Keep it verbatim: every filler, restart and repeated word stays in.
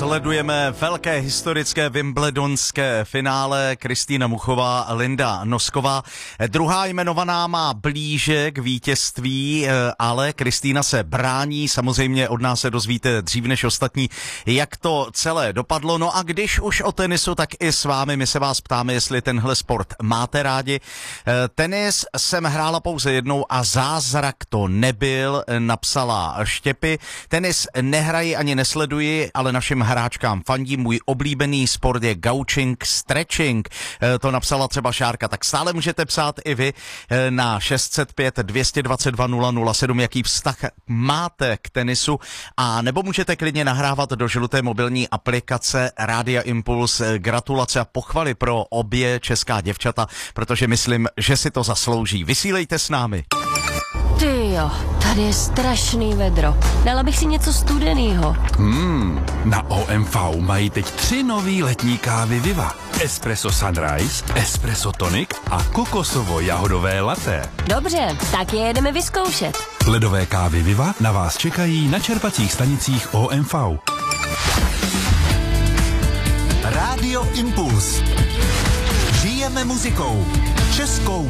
Sledujeme velké historické wimbledonské finále. Kristýna Muchová, Linda Nosková. Druhá jmenovaná má blíže k vítězství, ale Kristýna se brání. Samozřejmě od nás se dozvíte dřív než ostatní, jak to celé dopadlo. No a když už o tenisu, tak i s vámi. My se vás ptáme, jestli tenhle sport máte rádi. Tenis jsem hrála pouze jednou a zázrak to nebyl, napsala Štěpy. Tenis nehraji ani nesleduji, ale našim hráčkám fandím. Můj oblíbený sport je gauching, stretching. To napsala třeba Šárka. Tak stále můžete psát i vy na šest set pět dvě dva dva nula nula sedm, jaký vztah máte k tenisu, a nebo můžete klidně nahrávat do žluté mobilní aplikace Rádia Impuls gratulace a pochvaly pro obě česká děvčata, protože myslím, že si to zaslouží. Vysílejte s námi. Ty jo, tady je strašný vedro. Dala bych si něco studenýho. Hmm, na O M V mají teď tři nový letní kávy Viva. Espresso Sunrise, Espresso Tonic a kokosovo-jahodové latte. Dobře, tak je jedeme vyzkoušet. Ledové kávy Viva na vás čekají na čerpacích stanicích O M V. Rádio Impuls. Žijeme muzikou. Českou